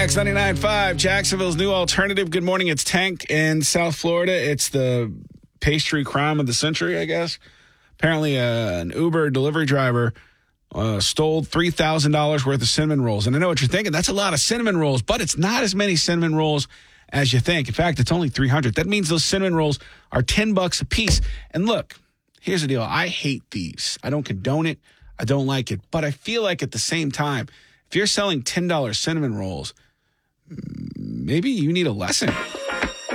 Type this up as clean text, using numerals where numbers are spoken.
X99.5, Jacksonville's new alternative. Good morning. It's Tank in South Florida. It's the pastry crime of the century, I guess. Apparently, an Uber delivery driver stole $3,000 worth of cinnamon rolls. And I know what you're thinking. That's a lot of cinnamon rolls, but it's not as many cinnamon rolls as you think. In fact, it's only 300. That means those cinnamon rolls are $10 a piece. And look, here's the deal. I hate thieves. I don't condone it. I don't like it. But I feel like at the same time, if you're selling $10 cinnamon rolls, maybe you need a lesson.